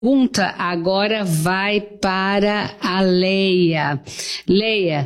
Pergunta agora vai para a Leia. Leia,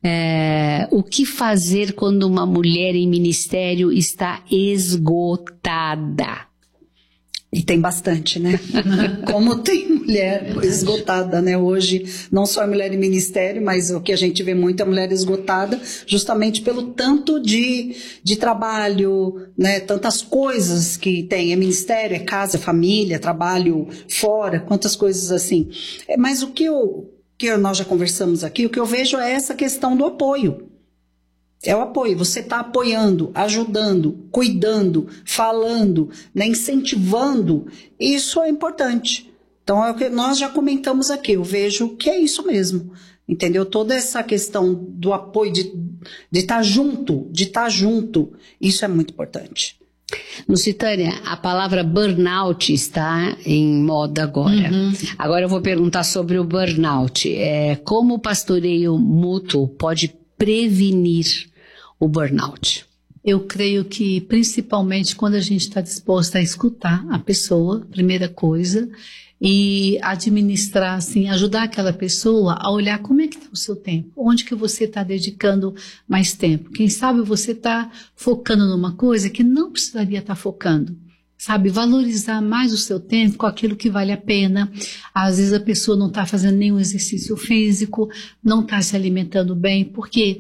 o que fazer quando uma mulher em ministério está esgotada? E tem bastante, né? Como tem mulher esgotada, né? Hoje, não só a mulher em ministério, mas o que a gente vê muito é a mulher esgotada, justamente pelo tanto de trabalho, né? Tantas coisas que tem. É ministério, é casa, é família, trabalho fora, quantas coisas assim. Mas o que nós já conversamos aqui, o que eu vejo é essa questão do apoio. É o apoio, você está apoiando, ajudando, cuidando, falando, né, incentivando, isso é importante. Então é o que nós já comentamos aqui, eu vejo que é isso mesmo, entendeu? Toda essa questão do apoio, de estar junto, isso é muito importante. Lucitânia, a palavra burnout está em moda agora. Agora eu vou perguntar sobre o burnout. Como o pastoreio mútuo pode prevenir o burnout? Eu creio que principalmente quando a gente está disposta a escutar a pessoa, primeira coisa, e administrar, assim, ajudar aquela pessoa a olhar como é que está o seu tempo, onde que você está dedicando mais tempo. Quem sabe você está focando numa coisa que não precisaria estar focando. Sabe, valorizar mais o seu tempo com aquilo que vale a pena. Às vezes a pessoa não está fazendo nenhum exercício físico, não está se alimentando bem, porque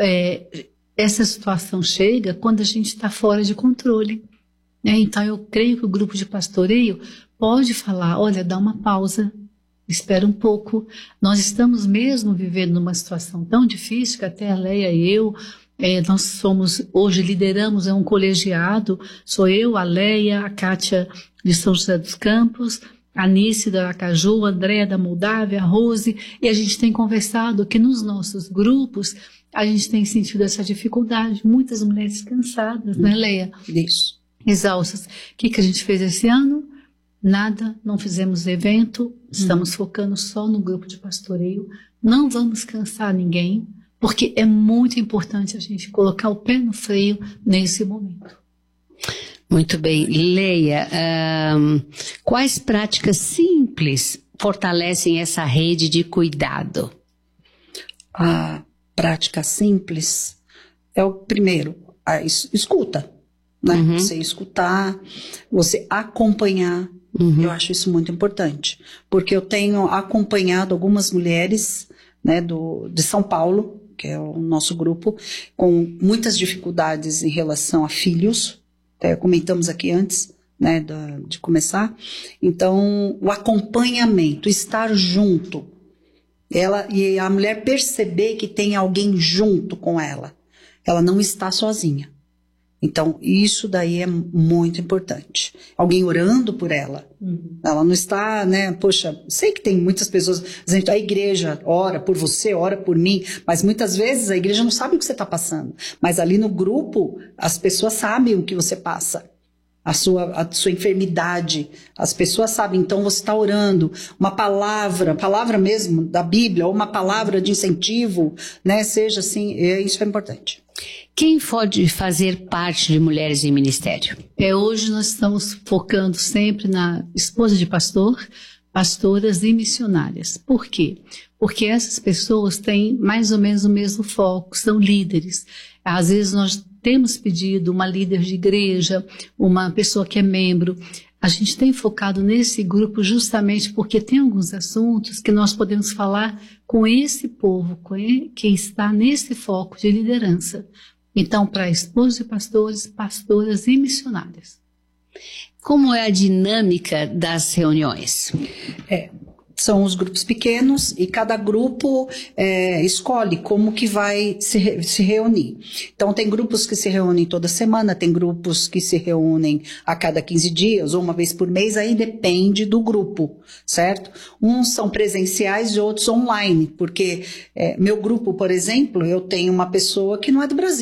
essa situação chega quando a gente está fora de controle, né? Então eu creio que o grupo de pastoreio pode falar, olha, dá uma pausa, espera um pouco. Nós estamos mesmo vivendo numa situação tão difícil que até a Leia e eu, nós hoje lideramos um colegiado, sou eu, a Leia, a Kátia de São José dos Campos, a Nice da Aracaju, a Andréa da Moldávia, a Rose, e a gente tem conversado que nos nossos grupos a gente tem sentido essa dificuldade, muitas mulheres cansadas, né, Leia? Isso. Exaustas. O que a gente fez esse ano? Nada, não fizemos evento, estamos focando só no grupo de pastoreio, não vamos cansar ninguém, porque é muito importante a gente colocar o pé no freio nesse momento. Muito bem. Leia, quais práticas simples fortalecem essa rede de cuidado? A prática simples é o primeiro, a escuta, né? Você escutar, você acompanhar. Eu acho isso muito importante, porque eu tenho acompanhado algumas mulheres, né, de São Paulo, que é o nosso grupo, com muitas dificuldades em relação a filhos, até comentamos aqui antes, né, de começar. Então, o acompanhamento, estar junto, e a mulher perceber que tem alguém junto com ela não está sozinha. Então, isso daí é muito importante. Alguém orando por ela. Ela não está, né, poxa, sei que tem muitas pessoas dizendo, a igreja ora por você, ora por mim, mas muitas vezes a igreja não sabe o que você está passando. Mas ali no grupo, as pessoas sabem o que você passa. A sua enfermidade, as pessoas sabem, então você está orando, uma palavra mesmo da Bíblia, ou uma palavra de incentivo, né, seja assim, isso é importante. Quem pode fazer parte de Mulheres em Ministério? Hoje nós estamos focando sempre na esposa de pastor, pastoras e missionárias. Por quê? Porque essas pessoas têm mais ou menos o mesmo foco, são líderes. Às vezes nós temos pedido uma líder de igreja, uma pessoa que é membro. A gente tem focado nesse grupo justamente porque tem alguns assuntos que nós podemos falar com esse povo, quem está nesse foco de liderança. Então, para esposos de pastores, pastoras e missionárias. Como é a dinâmica das reuniões? São os grupos pequenos e cada grupo escolhe como que vai se reunir. Então, tem grupos que se reúnem toda semana, tem grupos que se reúnem a cada 15 dias ou uma vez por mês, aí depende do grupo, certo? Uns são presenciais e outros online, porque meu grupo, por exemplo, eu tenho uma pessoa que não é do Brasil.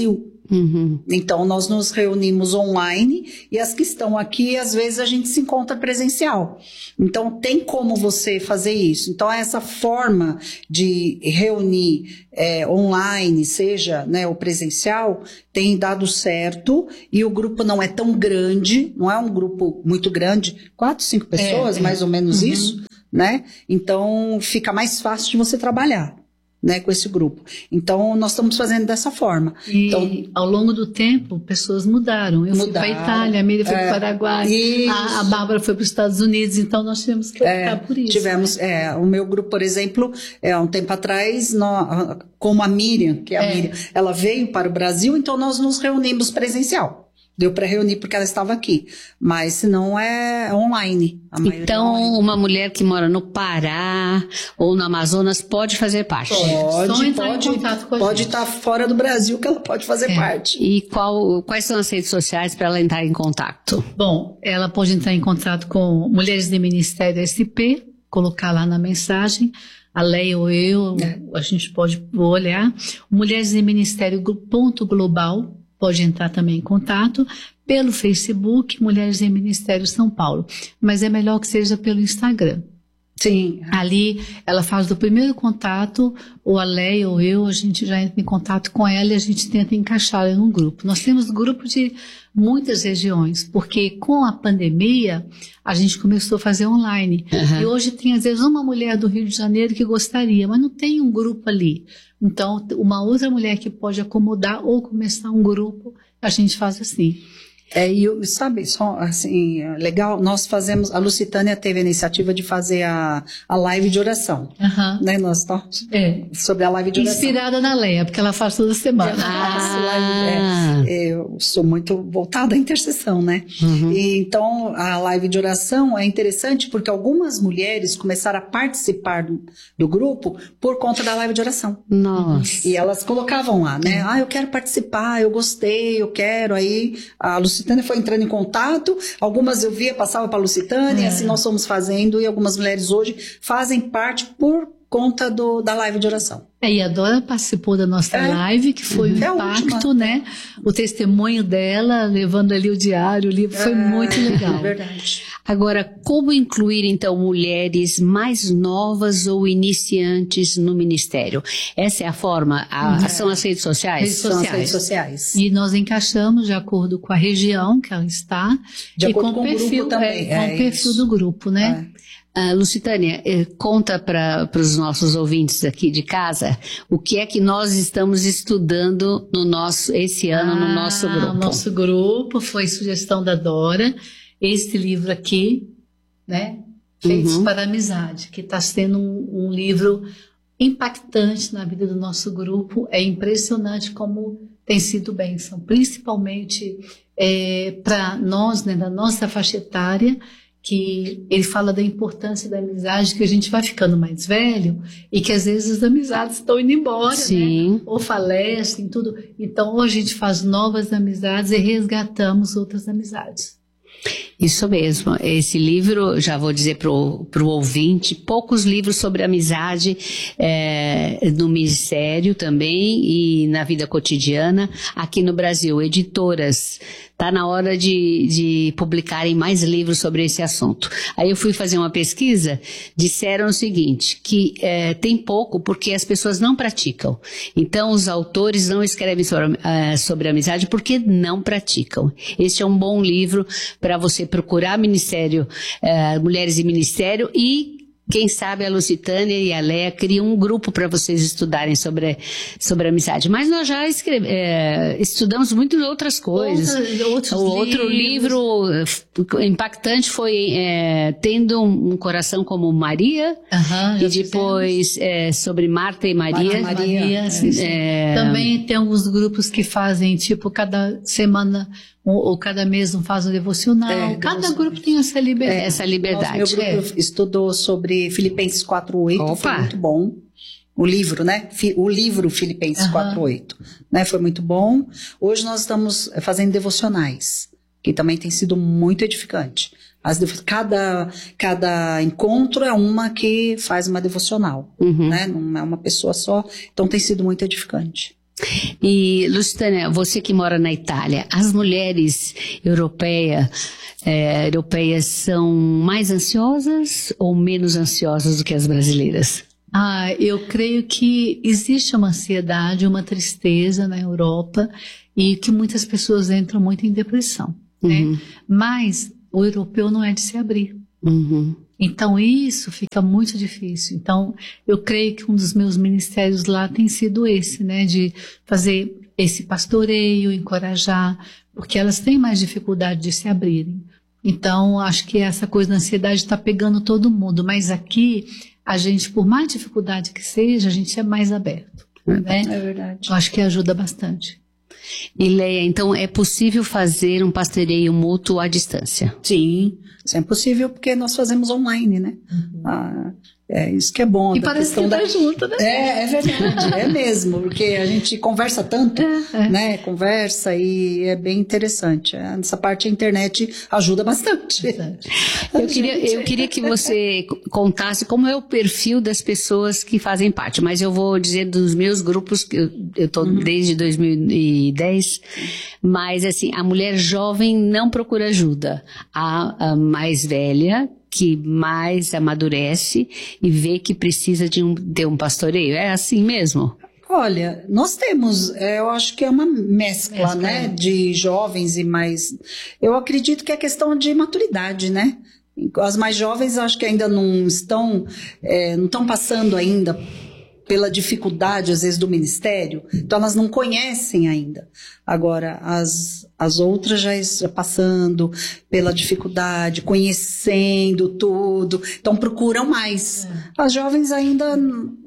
Então, nós nos reunimos online e as que estão aqui, às vezes, a gente se encontra presencial. Então, tem como você fazer isso. Então, essa forma de reunir online, seja, né, o presencial, tem dado certo e o grupo não é tão grande, não é um grupo muito grande, 4, 5 pessoas, mais ou menos isso, né? Então, fica mais fácil de você trabalhar, né, com esse grupo. Então, nós estamos fazendo dessa forma. E então, ao longo do tempo, pessoas mudaram. Eu fui para a Itália, a Miriam foi para o Paraguai, a Bárbara foi para os Estados Unidos, então nós tivemos que optar por isso. Tivemos, o meu grupo, por exemplo, um tempo atrás, como a Miriam, que é a Miriam, ela veio para o Brasil, então nós nos reunimos presencial. Deu para reunir porque ela estava aqui, mas se não é online. Então, uma mulher que mora no Pará ou no Amazonas pode fazer parte? Pode estar fora do Brasil que ela pode fazer parte. E quais são as redes sociais para ela entrar em contato? Bom, ela pode entrar em contato com Mulheres de Ministério SP, colocar lá na mensagem, a Leia ou eu, a gente pode olhar. Mulheres de Ministério .global. Pode entrar também em contato pelo Facebook, Mulheres em Ministério São Paulo. Mas é melhor que seja pelo Instagram. Sim. Ali ela faz do primeiro contato, ou a Leia ou eu, a gente já entra em contato com ela e a gente tenta encaixar ela num grupo. Nós temos grupo de muitas regiões, porque com a pandemia a gente começou a fazer online. E hoje tem às vezes uma mulher do Rio de Janeiro que gostaria, mas não tem um grupo ali. Então, uma outra mulher que pode acomodar ou começar um grupo, a gente faz assim. E sabe, só assim, legal, nós fazemos, a Lucitânia teve a iniciativa de fazer a live de oração, né, nós estamos sobre a live de oração. Inspirada na Leia, porque ela faz toda semana. Eu sou muito voltada à intercessão, né, e então a live de oração é interessante porque algumas mulheres começaram a participar do grupo por conta da live de oração. Nossa. E elas colocavam lá, né, eu quero participar, eu gostei, eu quero, aí a Lucitânia foi entrando em contato, algumas eu via, passava para a Lucitânia, e assim nós fomos fazendo, e algumas mulheres hoje fazem parte por conta da live de oração. E a Dora participou da nossa live, que foi um impacto, né? O testemunho dela, levando ali o diário, o livro, foi muito legal. É verdade. Agora, como incluir, então, mulheres mais novas ou iniciantes no ministério? Essa é a forma? São as redes sociais? São as redes sociais. E nós encaixamos de acordo com a região que ela está. De acordo com o perfil também. Com o perfil do grupo, né? Lucitânia, conta para os nossos ouvintes aqui de casa o que é que nós estamos estudando esse ano no nosso grupo. O nosso grupo foi sugestão da Dora, este livro aqui, né? Feitos para a Amizade, que está sendo um livro impactante na vida do nosso grupo. É impressionante como tem sido bênção, principalmente para nós, né, da nossa faixa etária, que ele fala da importância da amizade, que a gente vai ficando mais velho e que às vezes as amizades estão indo embora, né? Ou falecem, tudo. Então, hoje a gente faz novas amizades e resgatamos outras amizades. Isso mesmo, esse livro, já vou dizer para o ouvinte, poucos livros sobre amizade no ministério também e na vida cotidiana aqui no Brasil, editoras. Está na hora de publicarem mais livros sobre esse assunto. Aí eu fui fazer uma pesquisa, disseram o seguinte, que tem pouco porque as pessoas não praticam. Então os autores não escrevem sobre amizade porque não praticam. Este é um bom livro para você procurar ministério, Mulheres em Ministério, e quem sabe a Lucitânia e a Leia criam um grupo para vocês estudarem sobre amizade. Mas nós já estudamos muitas outras coisas. Outro livro impactante foi Tendo um Coração como Maria. E depois sobre Marta e Maria. Também tem alguns grupos que fazem, tipo, cada semana ou cada mês não faz um devocional. Cada grupo tem essa liberdade. Meu grupo estudou sobre Filipenses 4:8, foi muito bom. O livro, né? O livro Filipenses 4:8, né? Foi muito bom. Hoje nós estamos fazendo devocionais, que também tem sido muito edificante. Cada encontro é uma que faz uma devocional, né? Não é uma pessoa só, então tem sido muito edificante. E, Lusitânia, você que mora na Itália, as mulheres europeias são mais ansiosas ou menos ansiosas do que as brasileiras? Eu creio que existe uma ansiedade, uma tristeza na Europa e que muitas pessoas entram muito em depressão, né? Mas o europeu não é de se abrir. Então isso fica muito difícil. Então eu creio que um dos meus ministérios lá tem sido esse, né? De fazer esse pastoreio, encorajar, porque elas têm mais dificuldade de se abrirem. Então acho que essa coisa da ansiedade está pegando todo mundo, mas aqui a gente, por mais dificuldade que seja, a gente é mais aberto, né? É verdade. Eu acho que ajuda bastante. E Leia, então é possível fazer um pastoreio mútuo à distância? Sim, isso é possível porque nós fazemos online, né? É isso que é bom. E parece que tá junto, né? É verdade, é mesmo, porque a gente conversa tanto, né? Conversa e é bem interessante. Nessa parte a internet ajuda bastante. Eu queria que você contasse como é o perfil das pessoas que fazem parte, mas eu vou dizer dos meus grupos, que eu estou desde 2010, mas assim, a mulher jovem não procura ajuda. A mais velha, que mais amadurece e vê que precisa de um pastoreio. É assim mesmo? Olha, nós temos, eu acho que é uma mescla, né, de jovens e mais... Eu acredito que é questão de maturidade, né? As mais jovens acho que ainda não estão passando ainda pela dificuldade, às vezes, do ministério, então elas não conhecem ainda. Agora, as outras já passando pela dificuldade, conhecendo tudo, então procuram mais. As jovens ainda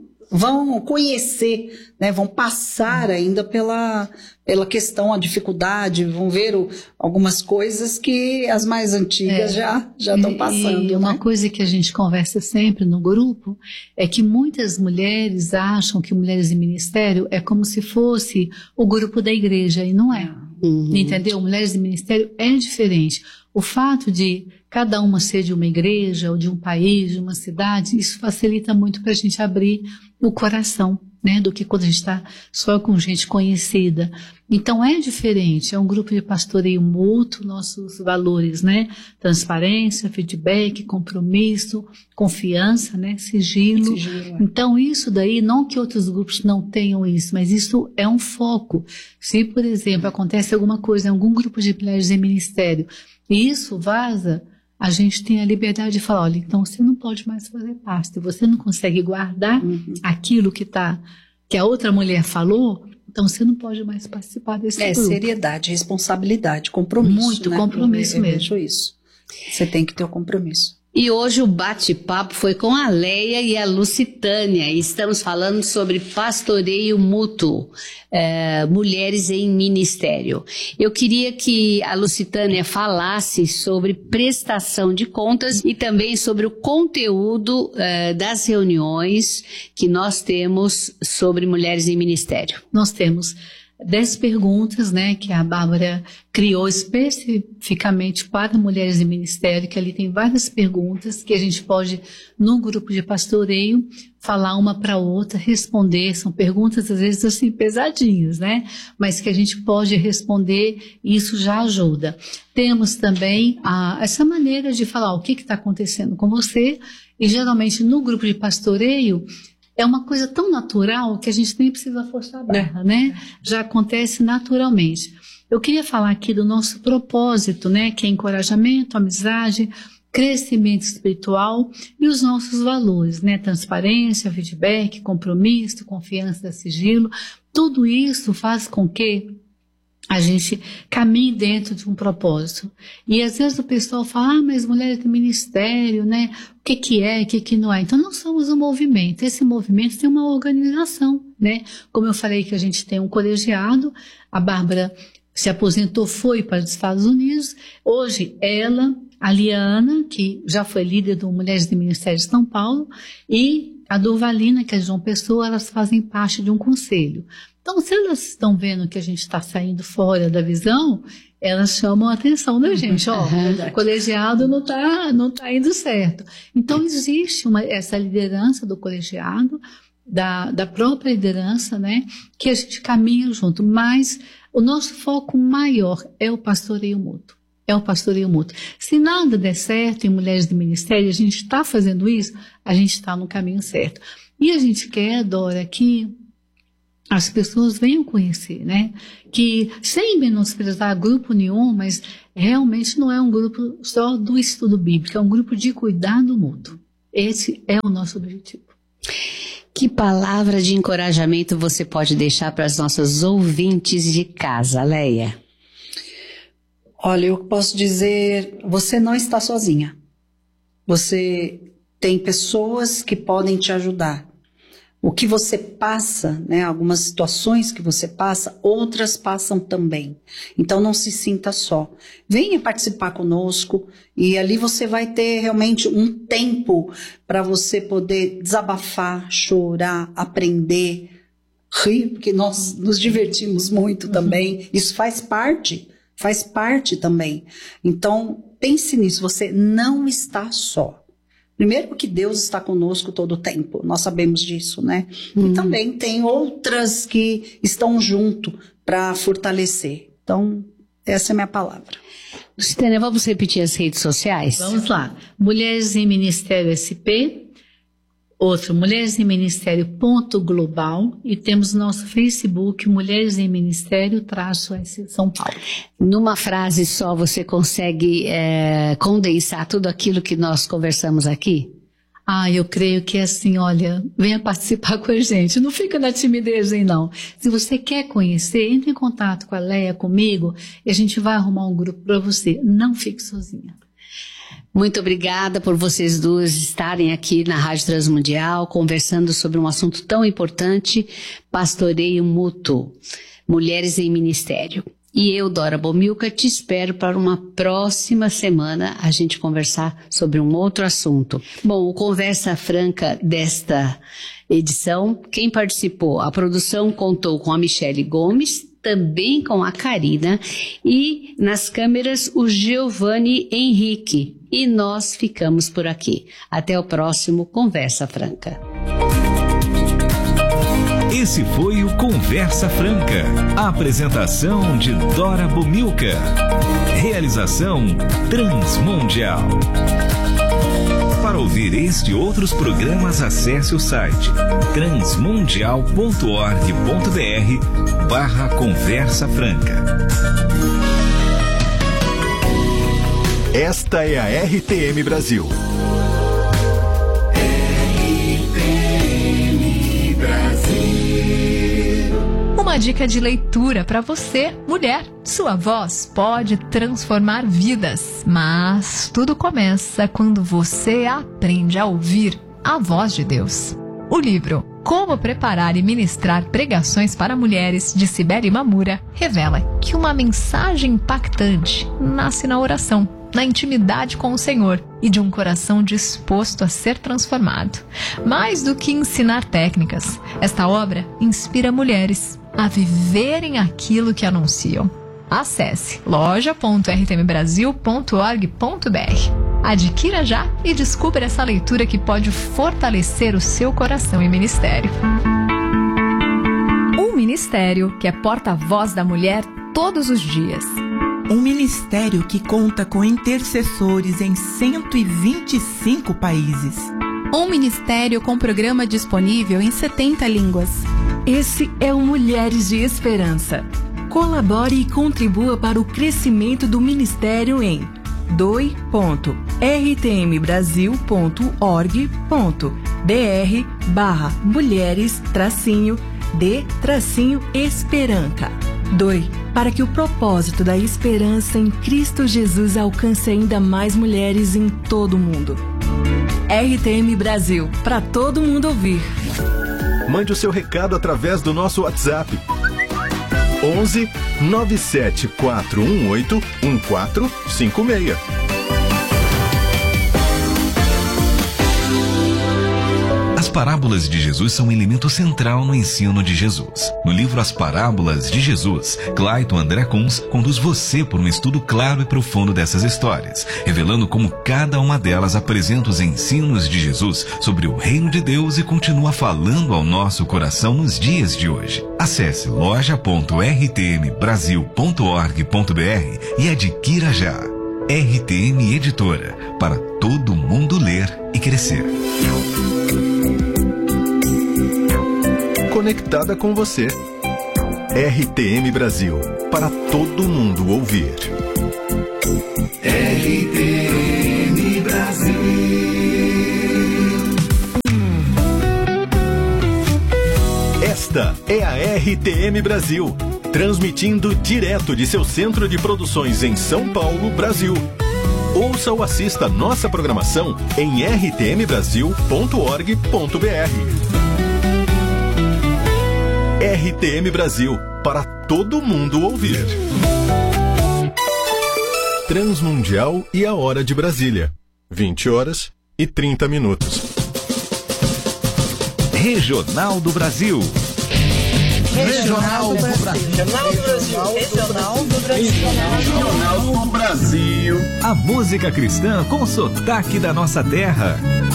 vão conhecer, né, vão passar ainda pela questão, a dificuldade, vão ver algumas coisas que as mais antigas já estão passando. E uma coisa que a gente conversa sempre no grupo é que muitas mulheres acham que mulheres em ministério é como se fosse o grupo da igreja, e não é. Entendeu? Mulheres em ministério é diferente. O fato de cada uma ser de uma igreja ou de um país, de uma cidade, isso facilita muito para a gente abrir o coração, né, do que quando a gente está só com gente conhecida. Então é diferente, é um grupo de pastoreio mútuo, nossos valores, né, transparência, feedback, compromisso, confiança, né, sigilo. Então isso daí, não que outros grupos não tenham isso, mas isso é um foco. Se, por exemplo, acontece alguma coisa em algum grupo de mulheres em ministério e isso vaza, a gente tem a liberdade de falar, olha, então você não pode mais fazer parte, você não consegue guardar aquilo que a outra mulher falou, então você não pode mais participar desse grupo. Seriedade, responsabilidade, compromisso. Muito, né? Compromisso eu mesmo. Vejo isso. Você tem que ter o compromisso. E hoje o bate-papo foi com a Leia e a Lusitânia. Estamos falando sobre pastoreio mútuo, mulheres em ministério. Eu queria que a Lusitânia falasse sobre prestação de contas e também sobre o conteúdo das reuniões que nós temos sobre mulheres em ministério. Nós temos 10 perguntas, né, que a Bárbara criou especificamente para mulheres em ministério, que ali tem várias perguntas que a gente pode, no grupo de pastoreio, falar uma para outra, responder. São perguntas, às vezes, assim, pesadinhas, né, mas que a gente pode responder e isso já ajuda. Temos também essa maneira de falar o que está acontecendo com você e, geralmente, no grupo de pastoreio, é uma coisa tão natural que a gente nem precisa forçar a barra, né? Já acontece naturalmente. Eu queria falar aqui do nosso propósito, né? Que é encorajamento, amizade, crescimento espiritual e os nossos valores, né? Transparência, feedback, compromisso, confiança, sigilo. Tudo isso faz com que a gente caminhe dentro de um propósito. E às vezes o pessoal fala, mas mulheres do ministério, né? O que é, o que não é? Então nós somos um movimento. Esse movimento tem uma organização, né? Como eu falei que a gente tem um colegiado, a Bárbara se aposentou, foi para os Estados Unidos. Hoje ela, a Liana, que já foi líder do Mulheres do Ministério de São Paulo, e a Durvalina, que é de João Pessoa, elas fazem parte de um conselho. Então, se elas estão vendo que a gente está saindo fora da visão, elas chamam a atenção da gente. O colegiado não tá indo certo. Então, existe essa liderança do colegiado, da própria liderança, né, que a gente caminha junto, mas o nosso foco maior é o pastoreio mútuo. É o pastoreio mútuo. Se nada der certo em Mulheres de Ministério, a gente está fazendo isso, a gente está no caminho certo. E a gente quer, Dora, que as pessoas venham conhecer, né? Que, sem menosprezar grupo nenhum, mas realmente não é um grupo só do estudo bíblico, é um grupo de cuidado mútuo. Esse é o nosso objetivo. Que palavra de encorajamento você pode deixar para as nossas ouvintes de casa, Leia? Olha, eu posso dizer, você não está sozinha. Você tem pessoas que podem te ajudar. O que você passa, né, algumas situações que você passa, outras passam também. Então não se sinta só. Venha participar conosco e ali você vai ter realmente um tempo para você poder desabafar, chorar, aprender, rir, porque nós nos divertimos muito também. Isso faz parte também. Então pense nisso, você não está só. Primeiro porque Deus está conosco todo o tempo, nós sabemos disso, né? E também tem outras que estão junto para fortalecer. Então, essa é a minha palavra. Lucitânia, vamos repetir as redes sociais? Vamos lá. Mulheres em Ministério SP, outro, Mulheres em Ministério @global, e temos nosso Facebook, Mulheres em Ministério _ São Paulo. Numa frase só, você consegue condensar tudo aquilo que nós conversamos aqui? Eu creio que é assim, olha, venha participar com a gente, não fica na timidez aí não. Se você quer conhecer, entre em contato com a Leia, comigo, e a gente vai arrumar um grupo para você. Não fique sozinha. Muito obrigada por vocês duas estarem aqui na Rádio Transmundial, conversando sobre um assunto tão importante, pastoreio mútuo, Mulheres em Ministério. E eu, Dora Bomilca, te espero para uma próxima semana a gente conversar sobre um outro assunto. Bom, o Conversa Franca desta edição, quem participou? A produção contou com a Michele Gomes, também com a Karina e nas câmeras o Giovanni Henrique. E nós ficamos por aqui. Até o próximo Conversa Franca. Esse foi o Conversa Franca. A apresentação de Dora Bomilca. Realização Transmundial. Para ouvir este e outros programas, acesse o site transmundial.org.br/Conversa Franca. Esta é a RTM Brasil. RTM Brasil. Uma dica de leitura para você, mulher. Sua voz pode transformar vidas, mas tudo começa quando você aprende a ouvir a voz de Deus. O livro Como Preparar e Ministrar Pregações para Mulheres, de Cibele Mamura, revela que uma mensagem impactante nasce na oração, na intimidade com o Senhor e de um coração disposto a ser transformado. Mais do que ensinar técnicas, esta obra inspira mulheres a viverem aquilo que anunciam. Acesse loja.rtmbrasil.org.br. Adquira já e descubra essa leitura que pode fortalecer o seu coração e ministério. Um ministério que é porta-voz da mulher todos os dias. Um ministério que conta com intercessores em 125 países. Um ministério com programa disponível em 70 línguas. Esse é o Mulheres de Esperança. Colabore e contribua para o crescimento do ministério em doi.rtmbrasil.org.br/mulheres-de-esperanca. Doe para que o propósito da esperança em Cristo Jesus alcance ainda mais mulheres em todo o mundo. RTM Brasil, para todo mundo ouvir. Mande o seu recado através do nosso WhatsApp. 11 97418 1456. parábolas de Jesus são um elemento central no ensino de Jesus. No livro As Parábolas de Jesus, Clayton André Kunz conduz você por um estudo claro e profundo dessas histórias, revelando como cada uma delas apresenta os ensinos de Jesus sobre o reino de Deus e continua falando ao nosso coração nos dias de hoje. Acesse loja.rtmbrasil.org.br e adquira já. RTM Editora, para todo mundo ler e crescer. Conectada com você. RTM Brasil, para todo mundo ouvir. RTM Brasil. Esta é a RTM Brasil, transmitindo direto de seu centro de produções em São Paulo, Brasil. Ouça ou assista nossa programação em rtmbrasil.org.br. RTM Brasil, para todo mundo ouvir. Transmundial e a Hora de Brasília, 20h30. Regional do Brasil. Regional do Brasil. Regional do Brasil. A música cristã com sotaque da nossa terra.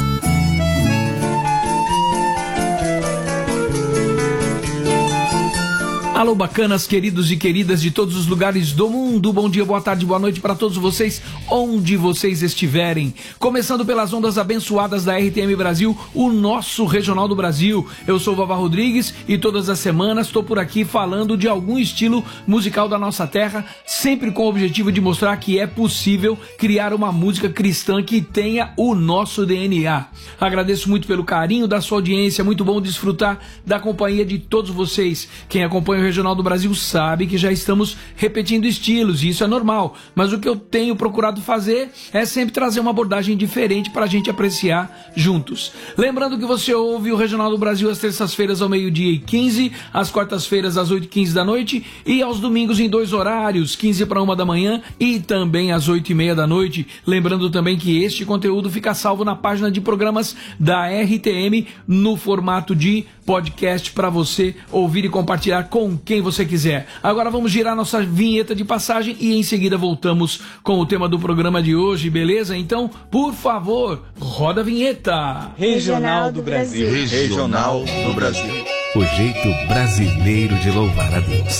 Alô, bacanas, queridos e queridas de todos os lugares do mundo. Bom dia, boa tarde, boa noite para todos vocês, onde vocês estiverem. Começando pelas ondas abençoadas da RTM Brasil, o nosso Regional do Brasil. Eu sou o Vavá Rodrigues e todas as semanas estou por aqui falando de algum estilo musical da nossa terra, sempre com o objetivo de mostrar que é possível criar uma música cristã que tenha o nosso DNA. Agradeço muito pelo carinho da sua audiência, muito bom desfrutar da companhia de todos vocês. Quem acompanha o Regional do Brasil sabe que já estamos repetindo estilos e isso é normal, mas o que eu tenho procurado fazer é sempre trazer uma abordagem diferente para a gente apreciar juntos. Lembrando que você ouve o Regional do Brasil às terças-feiras ao 12h15, às quartas-feiras às 8h15 da noite e aos domingos em 2 horários, 15 para 1 da manhã e também às 8h30 da noite. Lembrando também que este conteúdo fica salvo na página de programas da RTM no formato de podcast para você ouvir e compartilhar com quem você quiser. Agora vamos girar nossa vinheta de passagem e em seguida voltamos com o tema do programa de hoje, beleza? Então, por favor, roda a vinheta. Regional do Brasil. Regional do Brasil. O jeito brasileiro de louvar a Deus.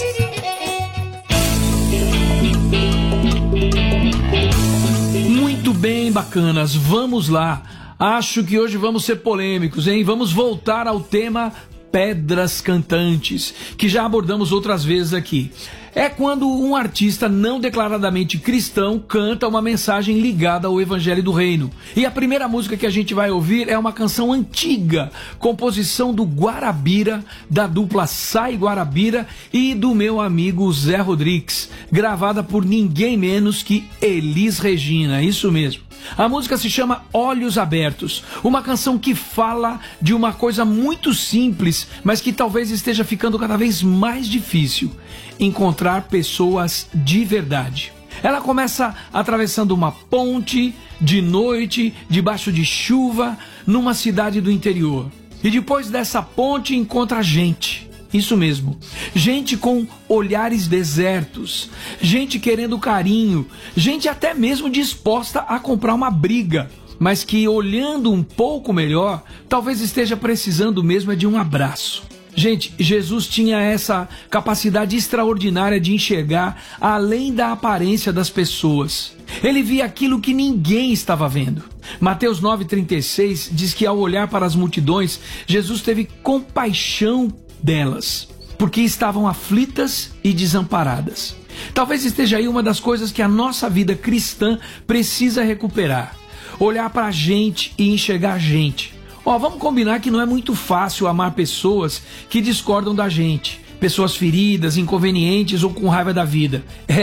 Muito bem, bacanas, vamos lá. Acho que hoje vamos ser polêmicos, hein? Vamos voltar ao tema Pedras Cantantes, que já abordamos outras vezes aqui. É quando um artista não declaradamente cristão canta uma mensagem ligada ao Evangelho do Reino. E a primeira música que a gente vai ouvir é uma canção antiga, composição do Guarabira, da dupla Sai Guarabira e do meu amigo Zé Rodrigues, gravada por ninguém menos que Elis Regina, isso mesmo. A música se chama Olhos Abertos, uma canção que fala de uma coisa muito simples, mas que talvez esteja ficando cada vez mais difícil: encontrar pessoas de verdade. Ela começa atravessando uma ponte, de noite, debaixo de chuva, numa cidade do interior. E depois dessa ponte encontra gente. Isso mesmo, gente com olhares desertos, gente querendo carinho, gente até mesmo disposta a comprar uma briga, mas que olhando um pouco melhor, talvez esteja precisando mesmo de um abraço. Gente, Jesus tinha essa capacidade extraordinária de enxergar além da aparência das pessoas. Ele via aquilo que ninguém estava vendo. Mateus 9,36 diz que ao olhar para as multidões, Jesus teve compaixão delas, porque estavam aflitas e desamparadas. Talvez esteja aí uma das coisas que a nossa vida cristã precisa recuperar: olhar para a gente e enxergar a gente. Vamos combinar que não é muito fácil amar pessoas que discordam da gente, pessoas feridas, inconvenientes ou com raiva da vida.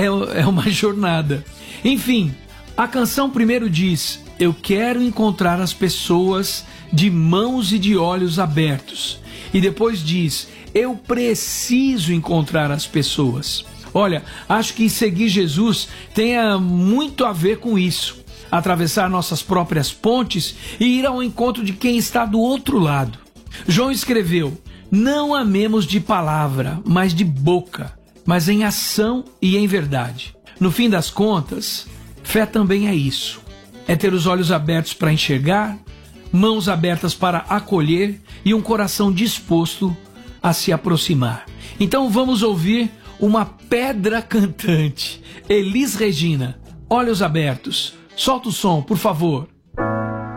É uma jornada. Enfim, a canção primeiro diz: eu quero encontrar as pessoas de mãos e de olhos abertos. E depois diz: eu preciso encontrar as pessoas. Olha, acho que seguir Jesus tem muito a ver com isso. Atravessar nossas próprias pontes e ir ao encontro de quem está do outro lado. João escreveu: não amemos de palavra, mas de boca, mas em ação e em verdade. No fim das contas, fé também é isso. É ter os olhos abertos para enxergar, mãos abertas para acolher e um coração disposto a se aproximar. Então vamos ouvir uma pedra cantante. Elis Regina, olhos abertos. Solta o som, por favor.